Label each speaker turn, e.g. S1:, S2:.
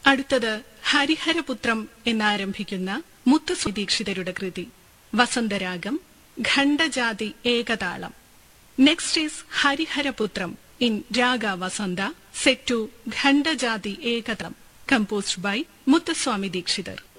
S1: അടുത്തത് ഹരിഹരപുത്രം എന്നാരംഭിക്കുന്ന മുത്തുസ്വാമി ദീക്ഷിതരുടെ കൃതി വസന്തരാഗം ഖണ്ഡജാതി ഏകതാളം. Next is ഹരിഹരപുത്രം in raga Vasantha set to ഖണ്ഡജാതി ഏകതാളം composed by Muthuswamy Dikshitar.